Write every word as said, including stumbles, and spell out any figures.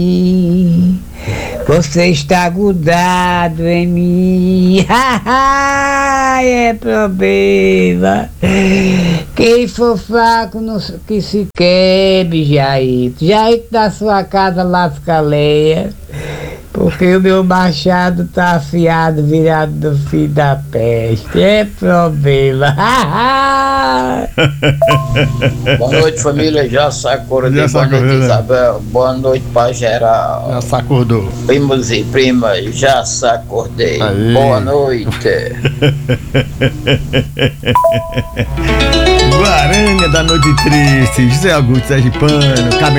Você está grudado em mim. É problema. Quem for fraco não, que se quebre, Jair. Jair da sua casa lasca a lenha. Porque o meu machado tá afiado, virado do fim da peste. É problema. Boa noite, família. Já sacou. Já Boa noite, sacou, Isabel. Boa noite pra geral. Já se acordou. Primos e primas, já se acordei. Aí. Boa noite. Guarânia da Noite Triste, José Augusto Sergipano, cabeça